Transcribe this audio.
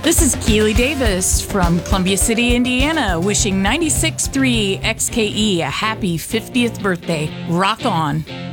This is Keely Davis from Columbia City, Indiana, wishing 96.3 XKE a happy 50th birthday. Rock on.